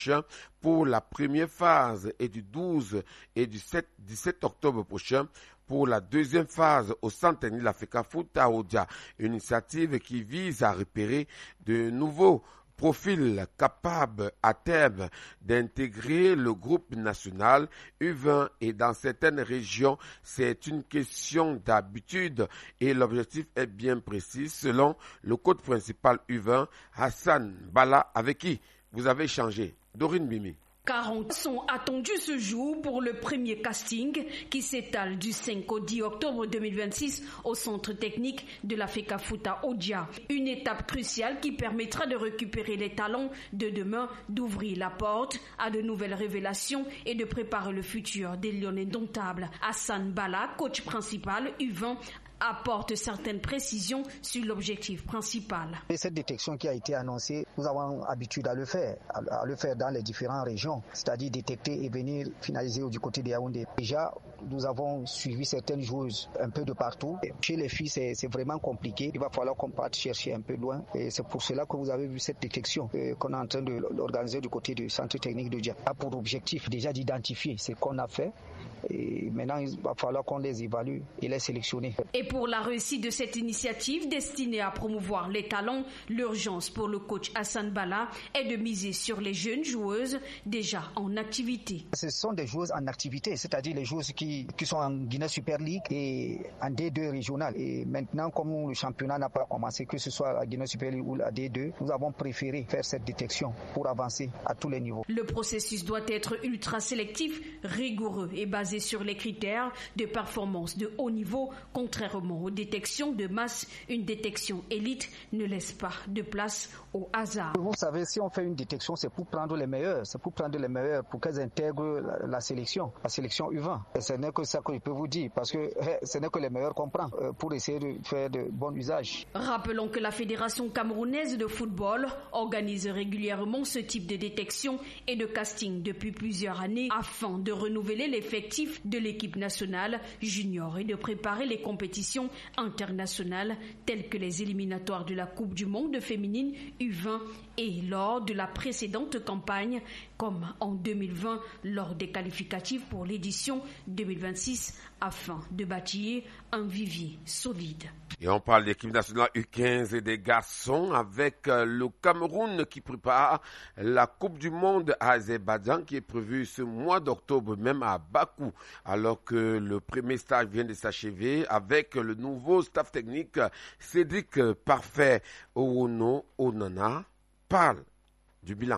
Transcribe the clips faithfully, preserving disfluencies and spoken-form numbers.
prochain pour la première phase et du douze et du sept, dix-sept octobre prochain pour la deuxième phase au centre technique de l'Afekafoot à Odia. Une initiative qui vise à repérer de nouveaux profil capable à terme d'intégrer le groupe national U vingt et dans certaines régions, c'est une question d'habitude et l'objectif est bien précis selon le coach principal U vingt, Hassan Bala, avec qui vous avez échangé. Dorine Bimi. quarante sont attendus ce jour pour le premier casting qui s'étale du cinq au dix octobre deux mille vingt-six au centre technique de la Fekafoot à Odia. Une étape cruciale qui permettra de récupérer les talents de demain, d'ouvrir la porte à de nouvelles révélations et de préparer le futur des Lions indomptables. Hassan Bala, coach principal U vingt, apporte certaines précisions sur l'objectif principal. Et cette détection qui a été annoncée, nous avons l'habitude à le faire, à, à le faire dans les différentes régions, c'est-à-dire détecter et venir finaliser du côté des Yaoundé. Déjà, nous avons suivi certaines joueuses un peu de partout. Chez les filles, c'est, c'est vraiment compliqué. Il va falloir qu'on parte chercher un peu loin. Et c'est pour cela que vous avez vu cette détection euh, qu'on est en train de l'organiser du côté du centre technique de Dia. A pour objectif déjà d'identifier ce qu'on a fait. Et maintenant, il va falloir qu'on les évalue et les sélectionne. Et pour la réussite de cette initiative destinée à promouvoir les talents, l'urgence pour le coach Hassan Bala est de miser sur les jeunes joueuses déjà en activité. Ce sont des joueuses en activité, c'est-à-dire les joueuses qui, qui sont en Guinée Super League et en D deux régional. Et maintenant, comme le championnat n'a pas commencé, que ce soit la Guinée Super League ou la D deux, nous avons préféré faire cette détection pour avancer à tous les niveaux. Le processus doit être ultra sélectif, rigoureux et basé sur les critères de performance de haut niveau. Contrairement aux détections de masse, une détection élite ne laisse pas de place au hasard. Vous savez, si on fait une détection, c'est pour prendre les meilleurs, c'est pour prendre les meilleurs, pour qu'elles intègrent la, la sélection, la sélection U vingt. Et ce n'est que ça que je peux vous dire, parce que ce n'est que les meilleurs qu'on prend euh, pour essayer de faire de bons usages. Rappelons que la Fédération camerounaise de football organise régulièrement ce type de détection et de casting depuis plusieurs années afin de renouveler l'effectif de l'équipe nationale junior et de préparer les compétitions internationales telles que les éliminatoires de la Coupe du Monde féminine U vingt et lors de la précédente campagne comme en deux mille vingt lors des qualificatifs pour l'édition deux mille vingt-six afin de bâtir un vivier solide. Et on parle de l'équipe nationale U quinze et des garçons avec le Cameroun qui prépare la Coupe du Monde à Azerbaïdjan qui est prévue ce mois d'octobre même à Bakou, alors que le premier stage vient de s'achever avec le nouveau staff technique. Cédric Parfait Owono Onana parle du bilan.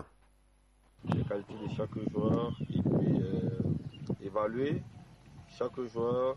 Les qualités de chaque joueur et puis euh, évaluer chaque joueur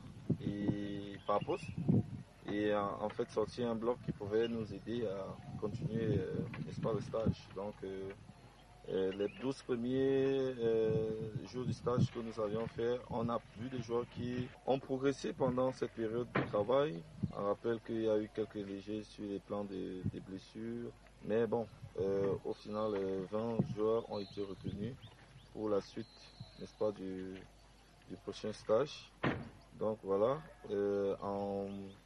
et par poste et en, en fait sortir un bloc qui pouvait nous aider à continuer euh, n'est-ce pas, le stage. Donc euh, euh, les douze premiers euh, jours du stage que nous avions fait, on a vu des joueurs qui ont progressé pendant cette période de travail. On rappelle qu'il y a eu quelques légers sur les plans des, des blessures, mais bon, euh, au final, vingt joueurs ont été retenus pour la suite, n'est-ce pas, du, du prochain stage. Donc voilà, euh, en,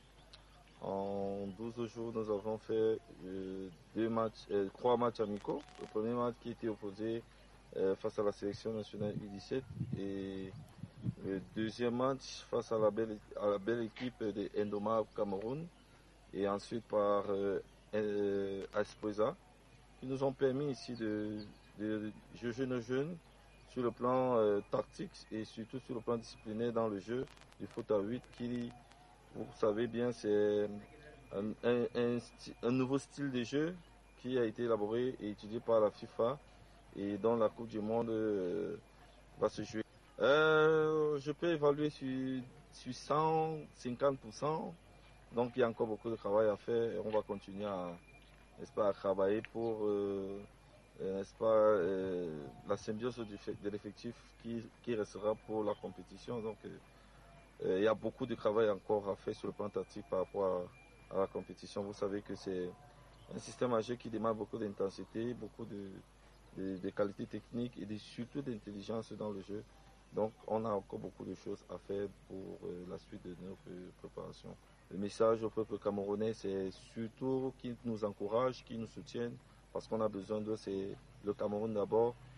en douze jours, nous avons fait euh, deux matchs, euh, trois matchs amicaux. Le premier match qui était opposé euh, face à la sélection nationale U dix-sept et le deuxième match face à la belle, à la belle équipe de Indomables Cameroun et ensuite par euh, euh, Aspoza, qui nous ont permis ici de, de, de juger nos jeunes sur le plan euh, tactique et surtout sur le plan disciplinaire dans le jeu du foot à huit qui, vous savez bien, c'est un, un, un, un nouveau style de jeu qui a été élaboré et étudié par la FIFA et dont la Coupe du Monde euh, va se jouer. Euh, je peux évaluer sur, sur cent cinquante pour cent, donc il y a encore beaucoup de travail à faire et on va continuer à, n'est-ce pas, à travailler pour euh, n'est-ce pas, euh, la symbiose de l'effectif qui, qui restera pour la compétition. Donc euh, il y a beaucoup de travail encore à faire sur le plan tactique par rapport à, à la compétition. Vous savez que c'est un système à jeu qui demande beaucoup d'intensité, beaucoup de, de, de qualité technique et de, surtout d'intelligence dans le jeu. Donc on a encore beaucoup de choses à faire pour euh, la suite de notre préparation. Le message au peuple camerounais, c'est surtout qu'ils nous encouragent, qu'ils nous soutiennent, parce qu'on a besoin d'eux, c'est le Cameroun d'abord.